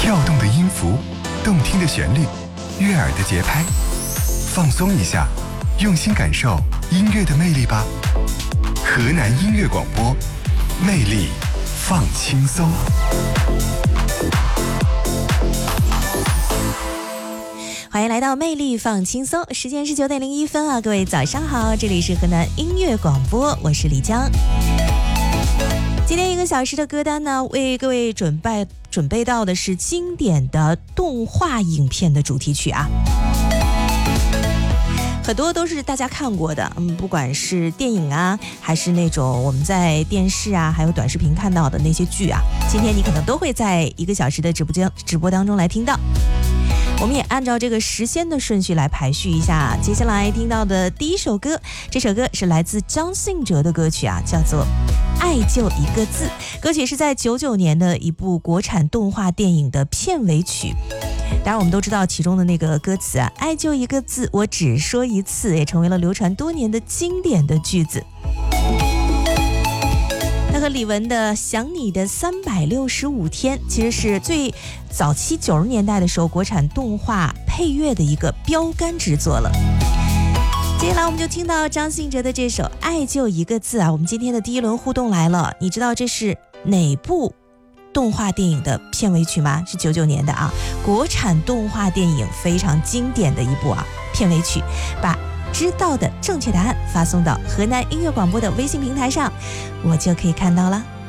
跳动的音符，动听的旋律，悦耳的节拍，放松一下，用心感受音乐的魅力吧。河南音乐广播，魅力放轻松。 欢迎来到魅力放轻松，时间是9:01啊，各位早上好，这里是河南音乐广播，我是李江。今天1个小时的歌单呢，为各位准备到的是经典的动画影片的主题曲啊。很多都是大家看过的，不管是电影啊，还是那种我们在电视啊，还有短视频看到的那些剧啊，今天你可能都会在1个小时的直播当中来听到。我们也按照这个时间的顺序来排序一下，接下来听到的第一首歌，这首歌是来自张信哲的歌曲啊，叫做《爱就一个字》。歌曲是在99年的一部国产动画电影的片尾曲。当然我们都知道其中的那个歌词啊，爱就一个字，我只说一次，也成为了流传多年的经典的句子。它和李玟的想你的365天其实是最早期90年代的时候国产动画配乐的一个标杆之作了。接下来我们就听到张信哲的这首《爱就一个字》啊。我们今天的第一轮互动来了，你知道这是哪部动画电影的片尾曲吗？是99年的啊，国产动画电影非常经典的一部啊片尾曲。把知道的正确答案发送到河南音乐广播的微信平台上，我就可以看到了。